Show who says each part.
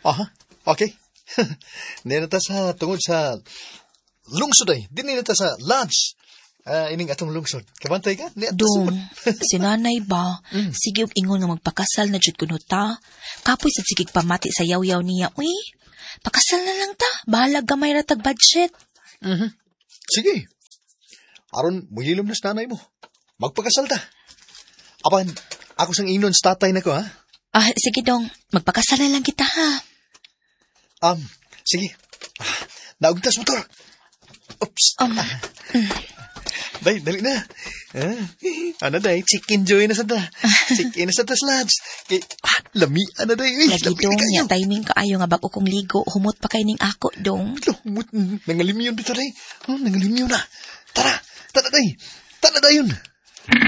Speaker 1: Aha, okay. Ninata sa tungod sa lungsod ay. Di ninata sa lunch. Ining atong lungsod. Kabantay ka?
Speaker 2: Dong, si nanay ba? Sige ingon nga magpakasal na jud kuno ta. Kapoy sa sigig pamati sa yaw-yaw niya. Uy, pakasal na lang ta. Bahala gamay ratag budget.
Speaker 1: Sige. Aron, muhilom na sa nanay mo. Magpakasal ta. Apan, ako sang inon sa tatay na ko, ha?
Speaker 2: Sige dong, magpakasal na lang kita ha.
Speaker 1: Sige. Naugtas motor. Oops. Day, dali na. Ano day, chicken joy na sa ta. Chicken na sa ta slabs. Lami, ano day.
Speaker 2: Lagi dong, niya timing kaayo nga bago kong ligo. Humot pa kay ning ako dong.
Speaker 1: Humot, nangalimyon bito day. Nangalimyon na. Tara day. Tara day yun.